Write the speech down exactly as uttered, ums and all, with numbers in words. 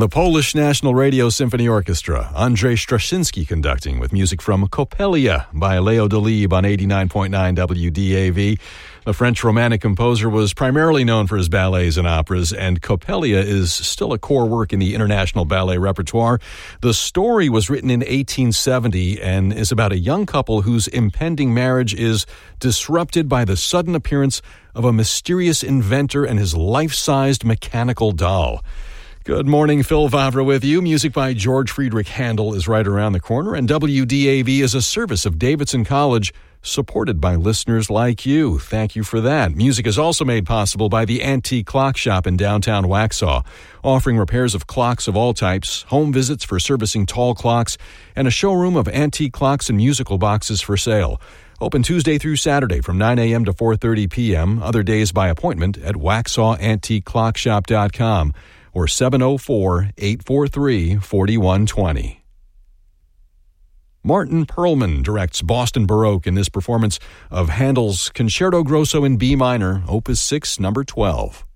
The Polish National Radio Symphony Orchestra, Andrzej Straczynski conducting with music from Coppelia by Leo Delibes on eighty-nine point nine W D A V. The French Romantic composer was primarily known for his ballets and operas, and Coppelia is still a core work in the international ballet repertoire. The story was written in eighteen seventy and is about a young couple whose impending marriage is disrupted by the sudden appearance of a mysterious inventor and his life-sized mechanical doll. Good morning, Phil Vavra with you. Music by George Friedrich Handel is right around the corner, and W D A V is a service of Davidson College, supported by listeners like you. Thank you for that. Music is also made possible by the Antique Clock Shop in downtown Waxhaw, offering repairs of clocks of all types, home visits for servicing tall clocks, and a showroom of antique clocks and musical boxes for sale. Open Tuesday through Saturday from nine a.m. to four thirty p.m., other days by appointment at waxhaw antique clock shop dot com or seven oh four, eight four three, four one two zero. Martin Perlman directs Boston Baroque in this performance of Handel's Concerto Grosso in B minor, Opus six, number twelve.